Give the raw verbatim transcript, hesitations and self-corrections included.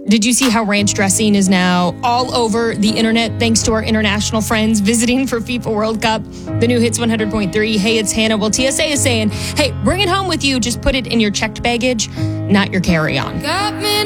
Did you see how ranch dressing is now all over the internet thanks to our international friends visiting for FIFA World Cup? The new Hits one hundred point three. Hey, it's Hannah. Well, T S A is saying, hey, bring it home with you. Just put it in your checked baggage, not your carry-on. Got me